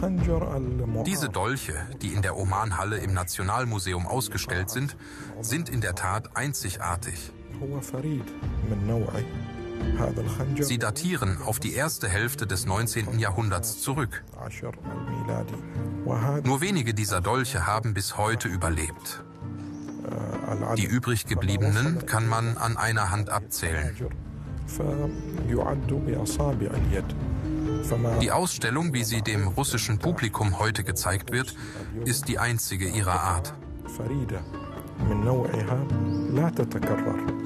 Diese Dolche, die in der Oman-Halle im Nationalmuseum ausgestellt sind in der Tat einzigartig. Sie datieren auf die erste Hälfte des 19. Jahrhunderts zurück. Nur wenige dieser Dolche haben bis heute überlebt. Die übrig gebliebenen kann man an einer Hand abzählen. Die Ausstellung, wie sie dem russischen Publikum heute gezeigt wird, ist die einzige ihrer Art.